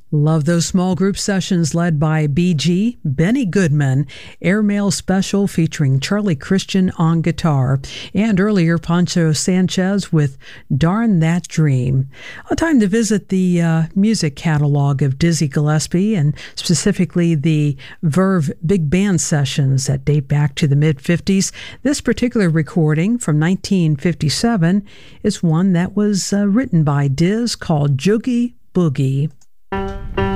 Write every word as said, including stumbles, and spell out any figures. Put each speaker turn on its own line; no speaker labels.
Love those small group sessions led by B G, Benny Goodman, Airmail Special featuring Charlie Christian on guitar, and earlier Pancho Sanchez with Darn That Dream. A time to visit the uh, music catalog of Dizzy Gillespie, and specifically the Verve Big Band sessions that date back to the mid-fifties. This particular recording from nineteen fifty-seven is one that was uh, written by Diz called Joogie Boogie.